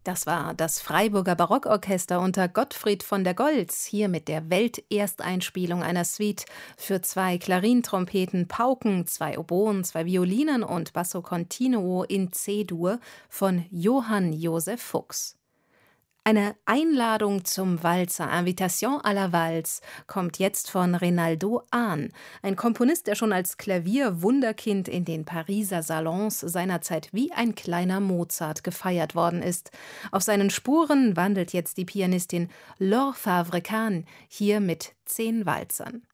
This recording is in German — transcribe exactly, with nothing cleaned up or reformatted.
Das war das Freiburger Barockorchester unter Gottfried von der Goltz, hier mit der Weltersteinspielung einer Suite für zwei Klarintrompeten, Pauken, zwei Oboen, zwei Violinen und Basso Continuo in C-Dur von Johann Joseph Fuchs. Eine Einladung zum Walzer, Invitation à la Valse, kommt jetzt von Reynaldo Ahn, ein Komponist, der schon als Klavier-Wunderkind in den Pariser Salons seinerzeit wie ein kleiner Mozart gefeiert worden ist. Auf seinen Spuren wandelt jetzt die Pianistin Laure Favre-Kahn, hier mit zehn Walzern.